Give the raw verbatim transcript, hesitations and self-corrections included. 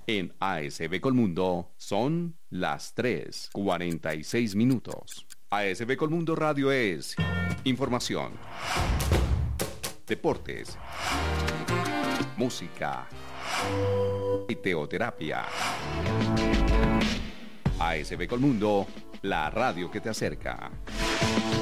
En A S B Colmundo son las tres cuarenta y seis minutos. A S B Colmundo Radio es información, deportes, música y teoterapia. A S B Colmundo, la radio que te acerca.